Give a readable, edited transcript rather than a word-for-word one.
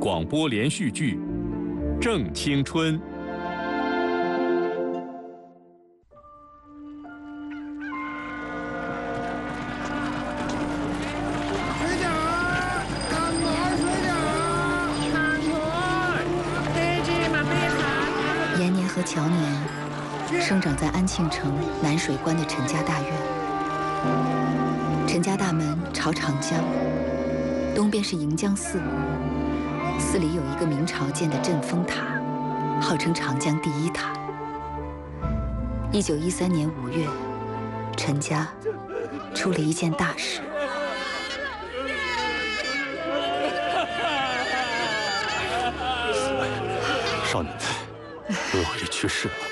广播连续剧《正青春》。 水点儿，干毛水点儿，看腿，得劲嘛别喊。 延年和乔年生长在安庆城南水关的陈家大院。陈家大门朝长江，东边是迎江寺，寺里有一个明朝建的镇风塔，号称长江第一塔。1913年5月，陈家出了一件大事。 少奶奶，老爷去世了。